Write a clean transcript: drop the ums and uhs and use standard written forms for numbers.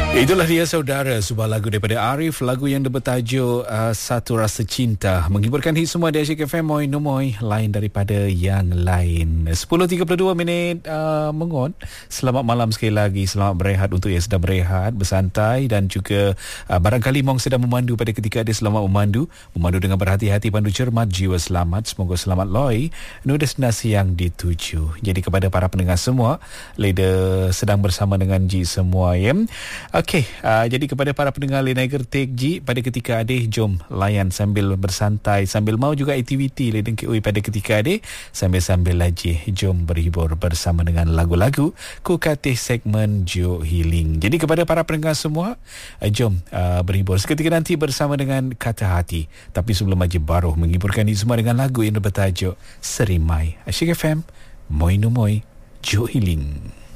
Itulah dia saudara, sebuah lagu daripada Arif, lagu yang bertajuk Satu Rasa Cinta, menghiburkan hit semua di Asyik FM. Moi no moi, lain daripada yang lain. 10.32 minit mengon. Selamat malam sekali lagi, selamat berehat untuk yang sedang berehat, bersantai, dan juga barangkali mong sedang memandu pada ketika ada. Selamat memandu dengan berhati-hati, pandu cermat, jiwa selamat, semoga selamat loi nu destinasi yang dituju. Jadi kepada para pendengar semua, Leda sedang bersama dengan Ji semua ya. Okey, jadi kepada para pendengar Lenai Gertik Ji, pada ketika ada jom layan sambil bersantai, sambil mau juga aktiviti Ledeng KOI pada ketika ada, sambil-sambil lagi jom berhibur bersama dengan lagu-lagu ku katih segmen Jo Healing. Jadi kepada para pendengar semua, jom berhibur seketika nanti bersama dengan Kata Hati. Tapi sebelum aja baru menghiburkan ini semua dengan lagu yang bertajuk Serimai. Asyik FM, Moi no Moi, Jo Healing.